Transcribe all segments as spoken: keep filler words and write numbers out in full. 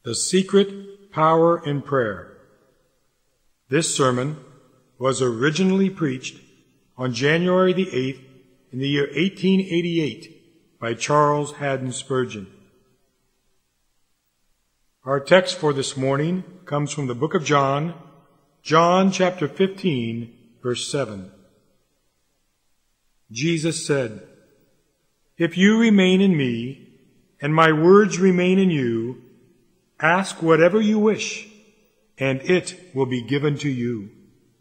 The Secret Power in Prayer. This sermon was originally preached on January the eighth in the year eighteen eighty-eight by Charles Haddon Spurgeon. Our text for this morning comes from the book of John, John chapter fifteen, verse seven. Jesus said, "If you remain in me, and my words remain in you, ask whatever you wish, and it will be given to you."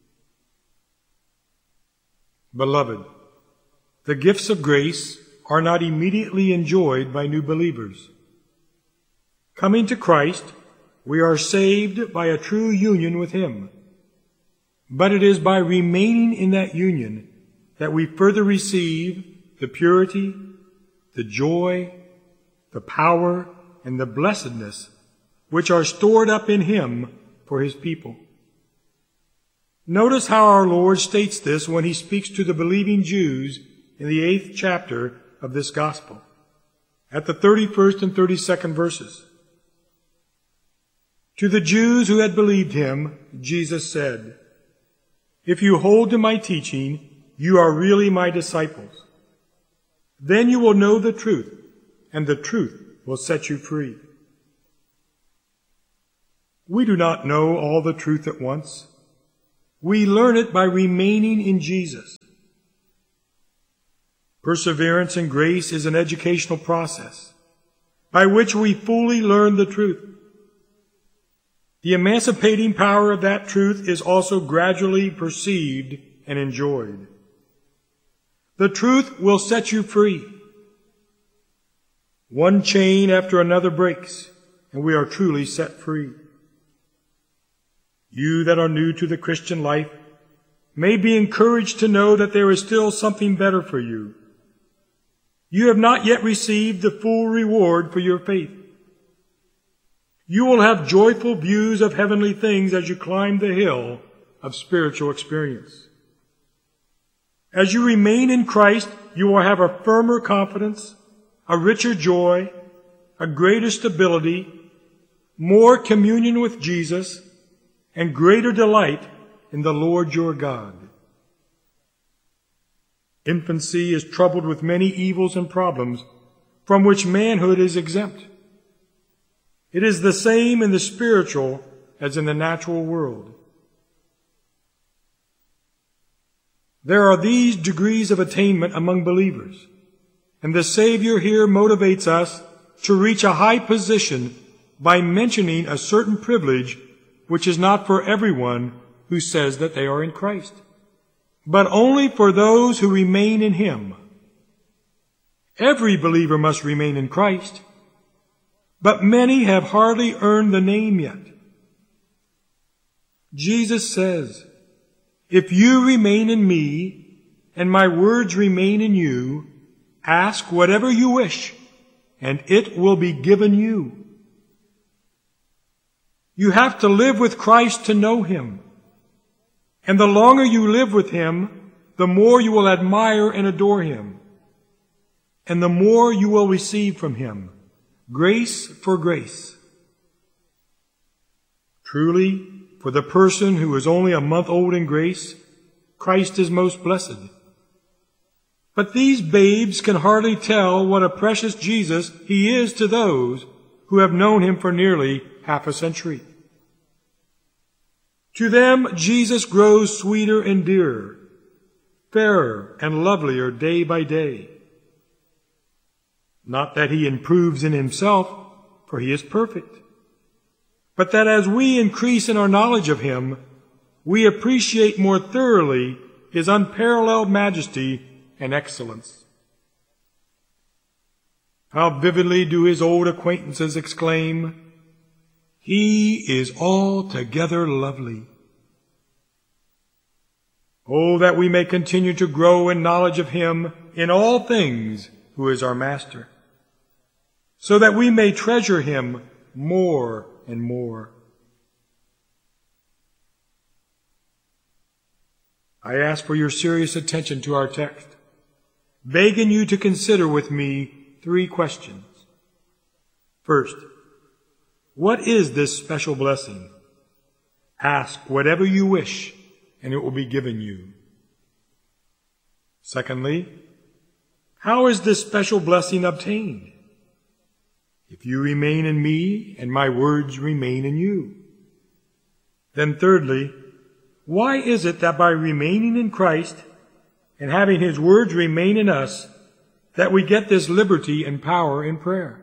Beloved, the gifts of grace are not immediately enjoyed by new believers. Coming to Christ, we are saved by a true union with Him. But it is by remaining in that union that we further receive the purity, the joy, the power, and the blessedness which are stored up in Him for His people. Notice how our Lord states this when He speaks to the believing Jews in the eighth chapter of this gospel, at the thirty-first and thirty-second verses. To the Jews who had believed Him, Jesus said, "If you hold to my teaching, you are really my disciples. Then you will know the truth, and the truth will set you free." We do not know all the truth at once. We learn it by remaining in Jesus. Perseverance in grace is an educational process by which we fully learn the truth. The emancipating power of that truth is also gradually perceived and enjoyed. The truth will set you free. One chain after another breaks, and we are truly set free. You that are new to the Christian life may be encouraged to know that there is still something better for you. You have not yet received the full reward for your faith. You will have joyful views of heavenly things as you climb the hill of spiritual experience. As you remain in Christ, you will have a firmer confidence, a richer joy, a greater stability, more communion with Jesus, and greater delight in the Lord your God. Infancy is troubled with many evils and problems from which manhood is exempt. It is the same in the spiritual as in the natural world. There are these degrees of attainment among believers, and the Savior here motivates us to reach a high position by mentioning a certain privilege which is not for everyone who says that they are in Christ, but only for those who remain in Him. Every believer must remain in Christ, but many have hardly earned the name yet. Jesus says, "If you remain in me, and my words remain in you, ask whatever you wish, and it will be given you." You have to live with Christ to know Him. And the longer you live with Him, the more you will admire and adore Him. And the more you will receive from Him, grace for grace. Truly, for the person who is only a month old in grace, Christ is most blessed. But these babes can hardly tell what a precious Jesus He is to those who have known Him for nearly half a century. To them, Jesus grows sweeter and dearer, fairer and lovelier day by day. Not that He improves in Himself, for He is perfect, but that as we increase in our knowledge of Him, we appreciate more thoroughly His unparalleled majesty and excellence. How vividly do His old acquaintances exclaim, "He is altogether lovely." Oh, that we may continue to grow in knowledge of Him in all things, who is our Master, so that we may treasure Him more and more. I ask for your serious attention to our text, begging you to consider with me three questions. First, What is this special blessing? Ask whatever you wish, and it will be given you. Secondly, how is this special blessing obtained? If you remain in me, and my words remain in you. Then thirdly, why is it that by remaining in Christ and having His words remain in us, that we get this liberty and power in prayer?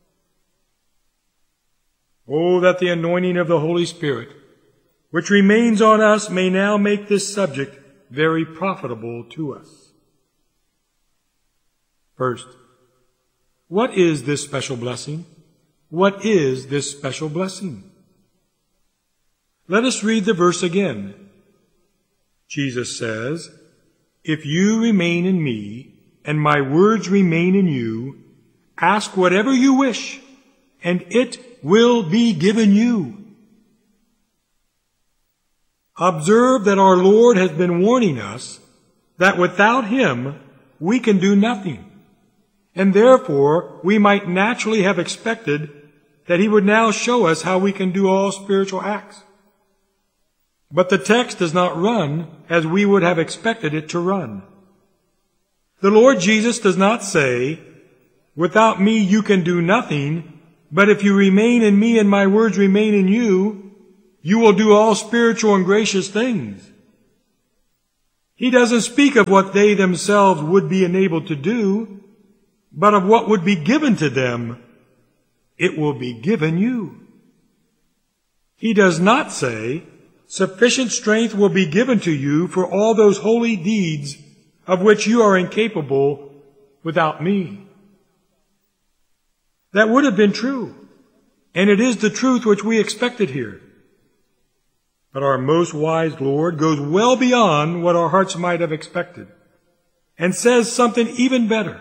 Oh, that the anointing of the Holy Spirit, which remains on us, may now make this subject very profitable to us. First, what is this special blessing? What is this special blessing? Let us read the verse again. Jesus says, "If you remain in me, and my words remain in you, ask whatever you wish, and it will be given you." Observe that our Lord has been warning us that without Him we can do nothing, and therefore we might naturally have expected that He would now show us how we can do all spiritual acts. But the text does not run as we would have expected it to run. The Lord Jesus does not say, "Without me you can do nothing, but if you remain in me and my words remain in you, you will do all spiritual and gracious things." He doesn't speak of what they themselves would be enabled to do, but of what would be given to them. It will be given you. He does not say, "Sufficient strength will be given to you for all those holy deeds of which you are incapable without me." That would have been true, and it is the truth which we expected here. But our most wise Lord goes well beyond what our hearts might have expected, and says something even better.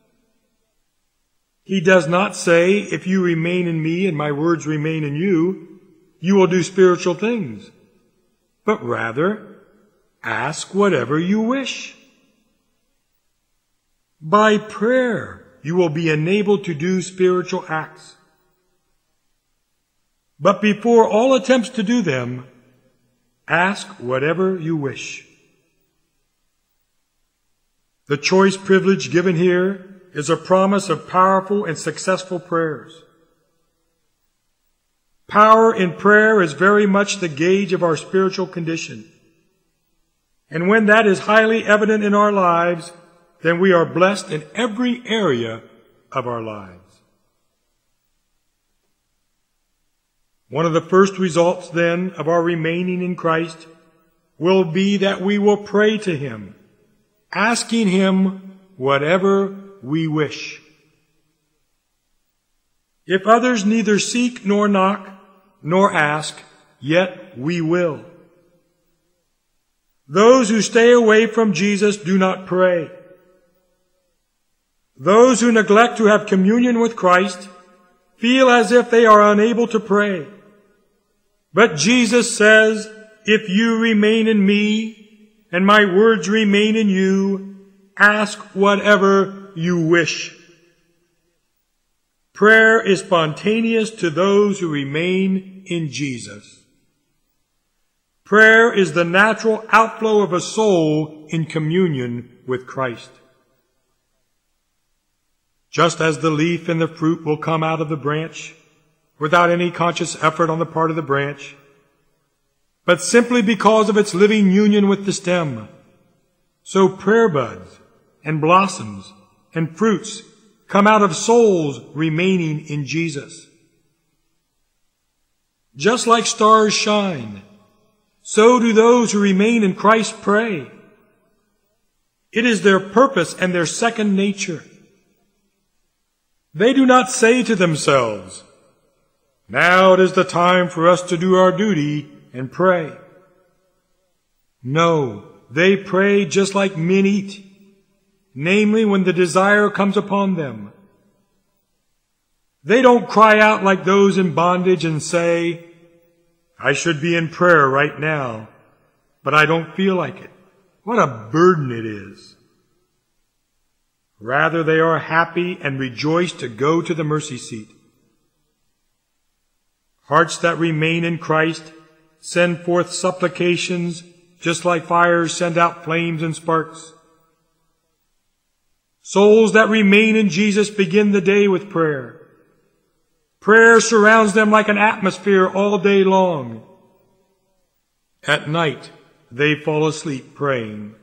He does not say, "If you remain in me and my words remain in you, you will do spiritual things," but rather, "Ask whatever you wish." By prayer, you will be enabled to do spiritual acts. But before all attempts to do them, ask whatever you wish. The choice privilege given here is a promise of powerful and successful prayers. Power in prayer is very much the gauge of our spiritual condition. And when that is highly evident in our lives, then we are blessed in every area of our lives. One of the first results, then, of our remaining in Christ will be that we will pray to Him, asking Him whatever we wish. If others neither seek nor knock nor ask, yet we will. Those who stay away from Jesus do not pray. Those who neglect to have communion with Christ feel as if they are unable to pray. But Jesus says, "If you remain in me and my words remain in you, ask whatever you wish." Prayer is spontaneous to those who remain in Jesus. Prayer is the natural outflow of a soul in communion with Christ. Just as the leaf and the fruit will come out of the branch without any conscious effort on the part of the branch, but simply because of its living union with the stem, so prayer buds and blossoms and fruits come out of souls remaining in Jesus. Just like stars shine, so do those who remain in Christ pray. It is their purpose and their second nature. They do not say to themselves, "Now it is the time for us to do our duty and pray." No, they pray just like men eat, namely when the desire comes upon them. They don't cry out like those in bondage and say, "I should be in prayer right now, but I don't feel like it." What a burden it is. Rather, they are happy and rejoice to go to the mercy seat. Hearts that remain in Christ send forth supplications just like fires send out flames and sparks. Souls that remain in Jesus begin the day with prayer. Prayer surrounds them like an atmosphere all day long. At night, they fall asleep praying.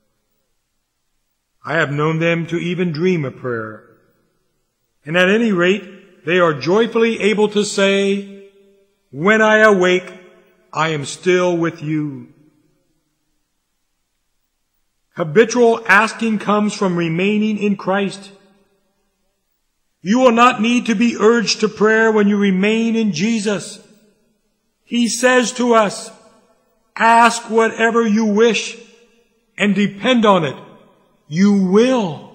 I have known them to even dream a prayer. And at any rate, they are joyfully able to say, "When I awake, I am still with you." Habitual asking comes from remaining in Christ. You will not need to be urged to prayer when you remain in Jesus. He says to us, "Ask whatever you wish, and depend on it, you will."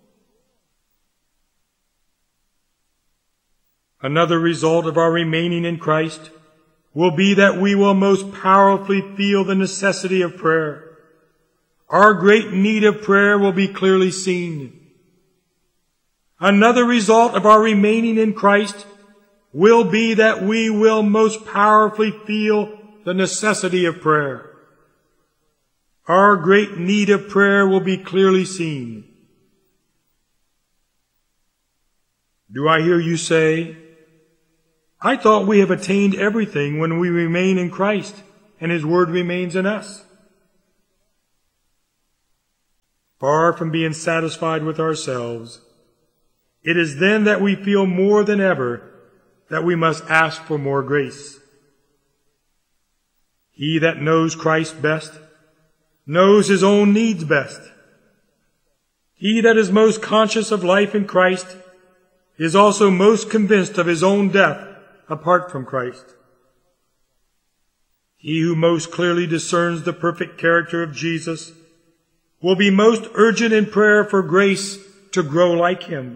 Another result of our remaining in Christ will be that we will most powerfully feel the necessity of prayer. Our great need of prayer will be clearly seen. Another result of our remaining in Christ will be that we will most powerfully feel the necessity of prayer. Our great need of prayer will be clearly seen. Do I hear you say, "I thought we have attained everything when we remain in Christ and His Word remains in us"? Far from being satisfied with ourselves, it is then that we feel more than ever that we must ask for more grace. He that knows Christ best knows his own needs best. He that is most conscious of life in Christ is also most convinced of his own death apart from Christ. He who most clearly discerns the perfect character of Jesus will be most urgent in prayer for grace to grow like Him.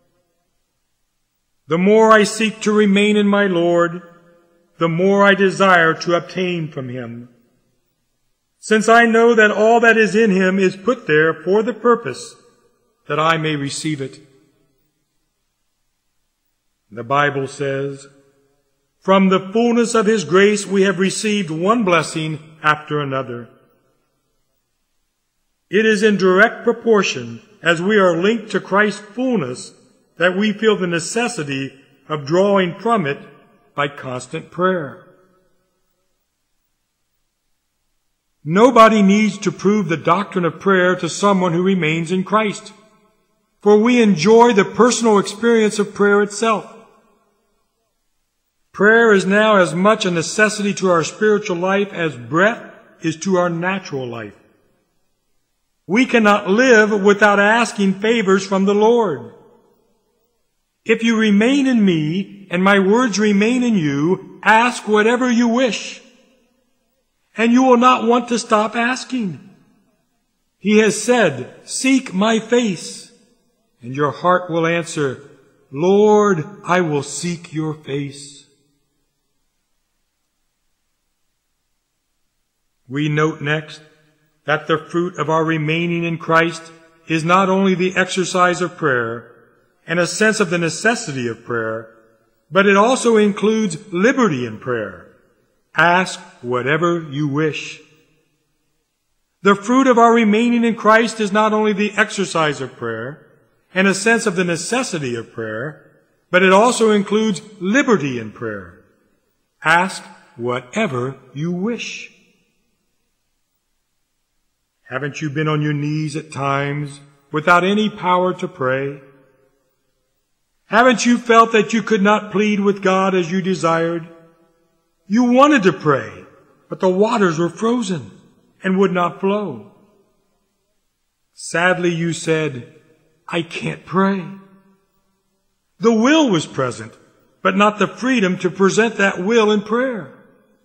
The more I seek to remain in my Lord, the more I desire to obtain from Him, since I know that all that is in Him is put there for the purpose that I may receive it. The Bible says, "From the fullness of His grace we have received one blessing after another." It is in direct proportion as we are linked to Christ's fullness that we feel the necessity of drawing from it by constant prayer. Nobody needs to prove the doctrine of prayer to someone who remains in Christ, for we enjoy the personal experience of prayer itself. Prayer is now as much a necessity to our spiritual life as breath is to our natural life. We cannot live without asking favors from the Lord. If you remain in me and my words remain in you, ask whatever you wish, and you will not want to stop asking. He has said, "Seek my face," and your heart will answer, "Lord, I will seek your face." We note next that the fruit of our remaining in Christ is not only the exercise of prayer and a sense of the necessity of prayer, but it also includes liberty in prayer. Ask whatever you wish. The fruit of our remaining in Christ is not only the exercise of prayer and a sense of the necessity of prayer, but it also includes liberty in prayer. Ask whatever you wish. Haven't you been on your knees at times without any power to pray? Haven't you felt that you could not plead with God as you desired? You wanted to pray, but the waters were frozen and would not flow. Sadly, you said, "I can't pray." The will was present, but not the freedom to present that will in prayer.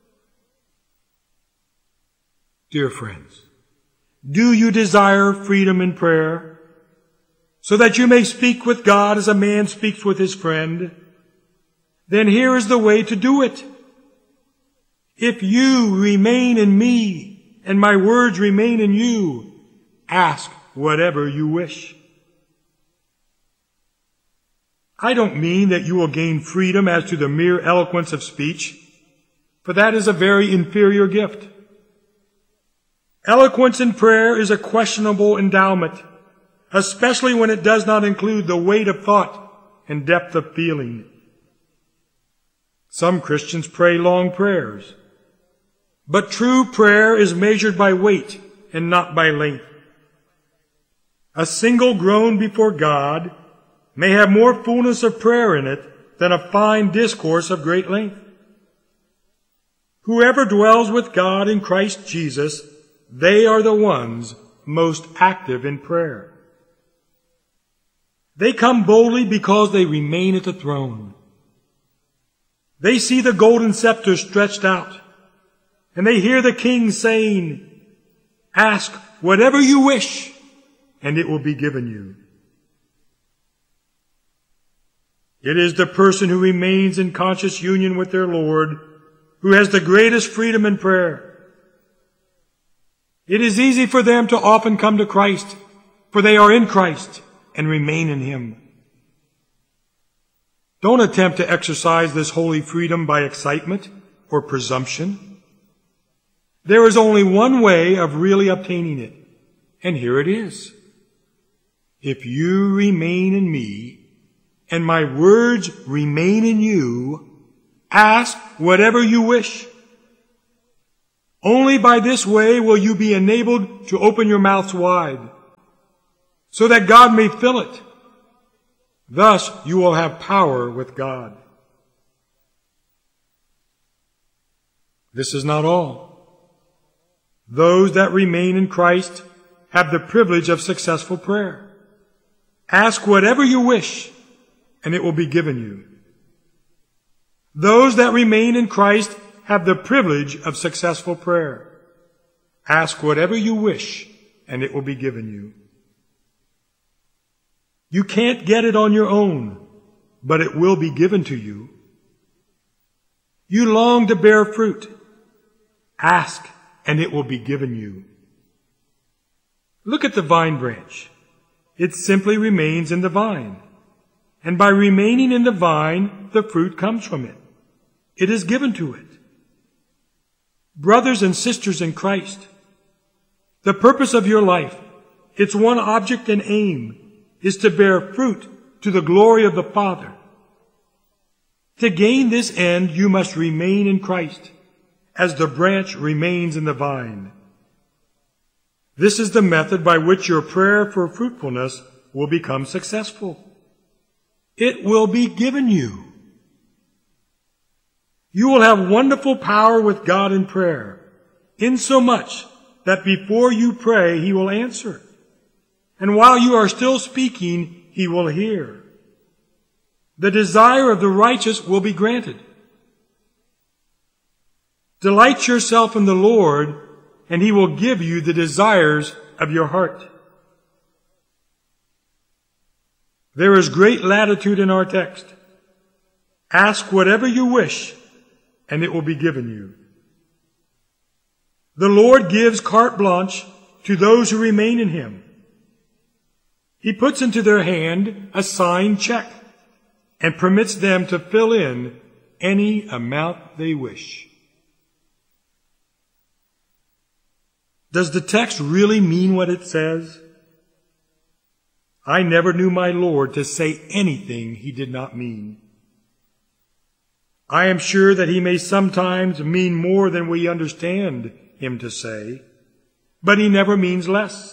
Dear friends, do you desire freedom in prayer so that you may speak with God as a man speaks with his friend? Then here is the way to do it. If you remain in me and my words remain in you, ask whatever you wish. I don't mean that you will gain freedom as to the mere eloquence of speech, for that is a very inferior gift. Eloquence in prayer is a questionable endowment, especially when it does not include the weight of thought and depth of feeling. Some Christians pray long prayers, but true prayer is measured by weight and not by length. A single groan before God may have more fullness of prayer in it than a fine discourse of great length. Whoever dwells with God in Christ Jesus, they are the ones most active in prayer. They come boldly because they remain at the throne. They see the golden scepter stretched out, and they hear the King saying, "Ask whatever you wish, and it will be given you." It is the person who remains in conscious union with their Lord who has the greatest freedom in prayer. It is easy for them to often come to Christ, for they are in Christ and remain in Him. Don't attempt to exercise this holy freedom by excitement or presumption. There is only one way of really obtaining it, and here it is. If you remain in me, and my words remain in you, ask whatever you wish. Only by this way will you be enabled to open your mouths wide, so that God may fill it. Thus you will have power with God. This is not all. Those that remain in Christ have the privilege of successful prayer. Ask whatever you wish, and it will be given you. Those that remain in Christ have the privilege of successful prayer. Ask whatever you wish, and it will be given you. You can't get it on your own, but it will be given to you. You long to bear fruit. Ask, and it will be given you. Look at the vine branch. It simply remains in the vine. And by remaining in the vine, the fruit comes from it. It is given to it. Brothers and sisters in Christ, the purpose of your life, its one object and aim, is to bear fruit to the glory of the Father. To gain this end, you must remain in Christ, as the branch remains in the vine. This is the method by which your prayer for fruitfulness will become successful. It will be given you. You will have wonderful power with God in prayer, insomuch that before you pray, He will answer. And while you are still speaking, He will hear. The desire of the righteous will be granted. Delight yourself in the Lord, and He will give you the desires of your heart. There is great latitude in our text. Ask whatever you wish, and it will be given you. The Lord gives carte blanche to those who remain in Him. He puts into their hand a signed check and permits them to fill in any amount they wish. Does the text really mean what it says? I never knew my Lord to say anything He did not mean. I am sure that He may sometimes mean more than we understand Him to say, but He never means less.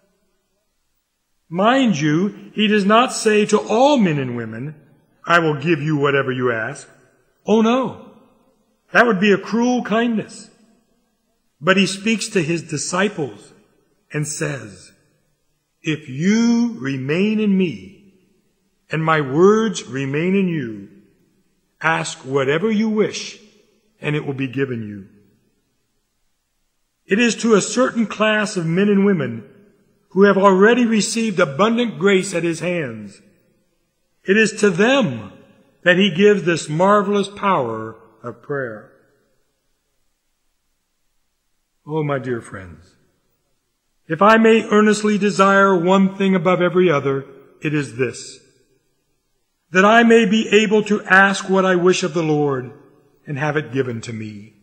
Mind you, He does not say to all men and women, I will give you whatever you ask. Oh no, that would be a cruel kindness. But He speaks to His disciples and says, if you remain in me, and my words remain in you, ask whatever you wish, and it will be given you. It is to a certain class of men and women who have already received abundant grace at His hands. It is to them that He gives this marvelous power of prayer. Oh, my dear friends, if I may earnestly desire one thing above every other, it is this, that I may be able to ask what I wish of the Lord and have it given to me.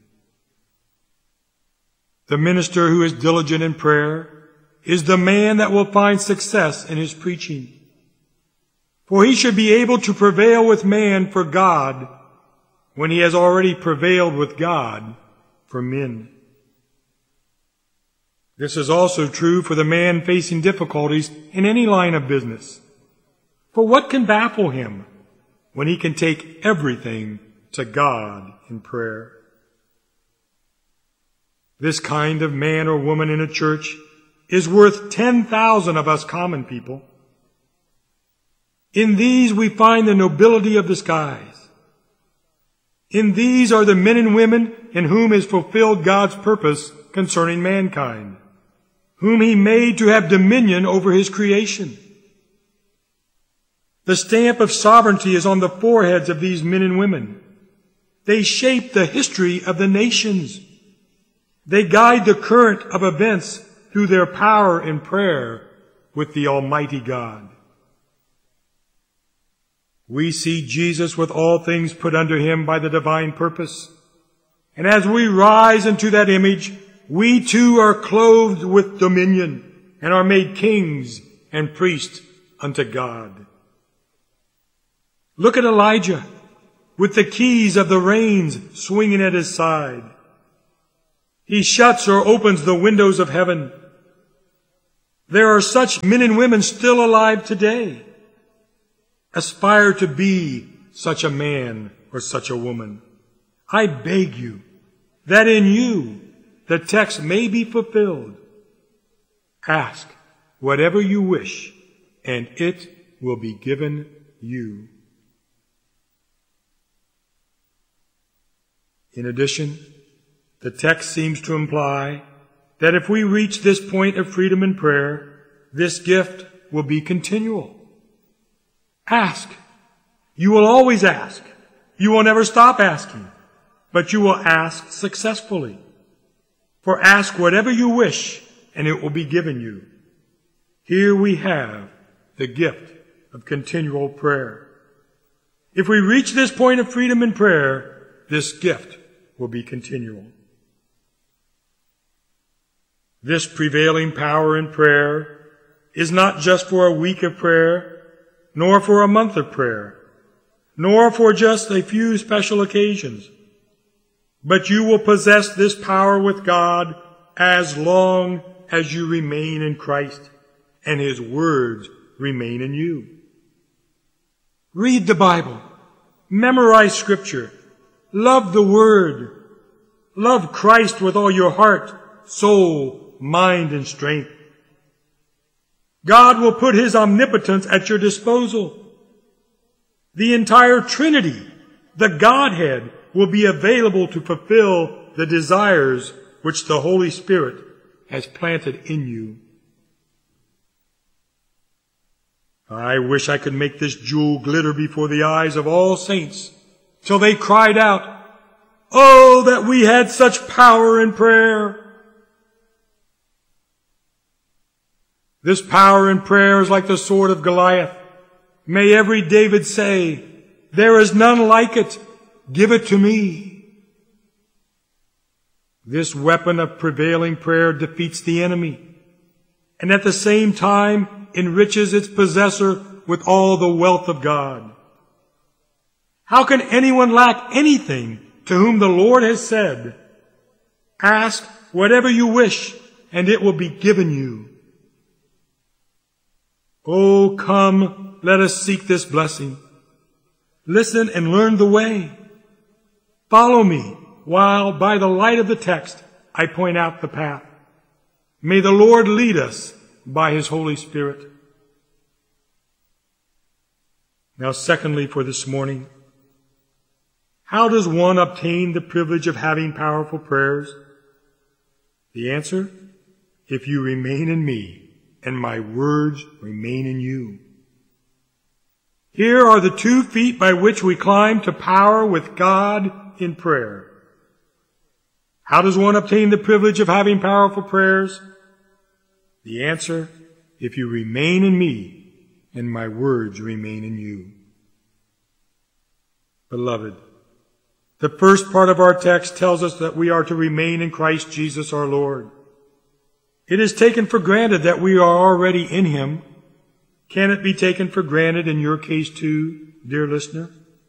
The minister who is diligent in prayer is the man that will find success in his preaching. For he should be able to prevail with man for God when he has already prevailed with God for men. This is also true for the man facing difficulties in any line of business. For what can baffle him when he can take everything to God in prayer? This kind of man or woman in a church is worth ten thousand of us common people. In these we find the nobility of the skies. In these are the men and women in whom is fulfilled God's purpose concerning mankind, whom he made to have dominion over his creation. The stamp of sovereignty is on the foreheads of these men and women. They shape the history of the nations. They guide the current of events through their power in prayer with the Almighty God. We see Jesus with all things put under him by the divine purpose. And as we rise into that image, we too are clothed with dominion and are made kings and priests unto God. Look at Elijah with the keys of the reins swinging at his side. He shuts or opens the windows of heaven. There are such men and women still alive today. Aspire to be such a man or such a woman. I beg you that in you the text may be fulfilled. Ask whatever you wish, and it will be given you. In addition, the text seems to imply that if we reach this point of freedom in prayer, this gift will be continual. Ask. You will always ask. You will never stop asking, but you will ask successfully. For ask whatever you wish, and it will be given you. Here we have the gift of continual prayer. If we reach this point of freedom in prayer, this gift will be continual. This prevailing power in prayer is not just for a week of prayer, nor for a month of prayer, nor for just a few special occasions. But you will possess this power with God as long as you remain in Christ and his words remain in you. Read the Bible. Memorize Scripture. Love the Word. Love Christ with all your heart, soul, mind, and strength. God will put his omnipotence at your disposal. The entire Trinity, the Godhead, will be available to fulfill the desires which the Holy Spirit has planted in you. I wish I could make this jewel glitter before the eyes of all saints till they cried out, "Oh, that we had such power in prayer!" This power in prayer is like the sword of Goliath. May every David say, "There is none like it. Give it to me." This weapon of prevailing prayer defeats the enemy, and at the same time enriches its possessor with all the wealth of God. How can anyone lack anything to whom the Lord has said, "Ask whatever you wish, and it will be given you"? Oh, come, let us seek this blessing. Listen and learn the way. Follow me while, by the light of the text, I point out the path. May the Lord lead us by his Holy Spirit. Now, secondly, for this morning, how does one obtain the privilege of having powerful prayers? The answer, if you remain in me, and my words remain in you. Here are the two feet by which we climb to power with God in prayer. How does one obtain the privilege of having powerful prayers? The answer, if you remain in me and my words remain in you. Beloved, the first part of our text tells us that we are to remain in Christ Jesus our Lord. It is taken for granted that we are already in Him. Can it be taken for granted in your case too, dear listener?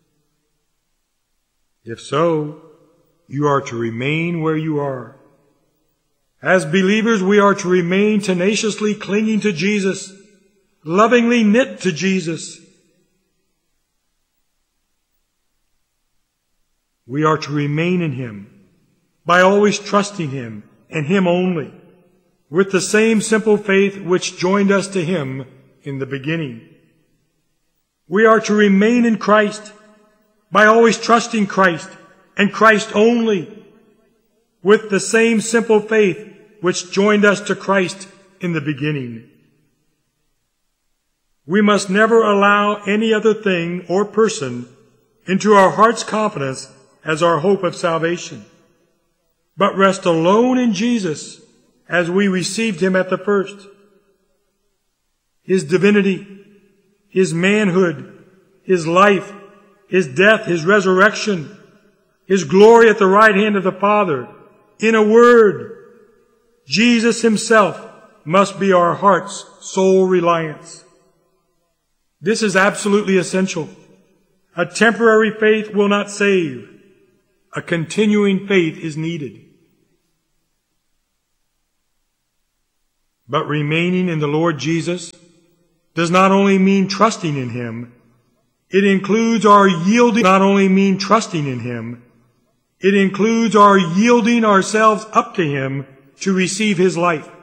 If so, you are to remain where you are. As believers, we are to remain tenaciously clinging to Jesus, lovingly knit to Jesus. We are to remain in Him by always trusting Him and Him only, with the same simple faith which joined us to Him in the beginning. We are to remain in Christ by always trusting Christ and Christ only, with the same simple faith which joined us to Christ in the beginning. We must never allow any other thing or person into our heart's confidence as our hope of salvation, but rest alone in Jesus as we received Him at the first. His divinity, His manhood, His life, His death, His resurrection, His glory at the right hand of the Father. In a word, Jesus Himself must be our heart's sole reliance. This is absolutely essential. A temporary faith will not save. A continuing faith is needed. But remaining in the Lord Jesus does not only mean trusting in Him, it includes our yielding, not only mean trusting in Him, it includes our yielding ourselves up to Him to receive His life.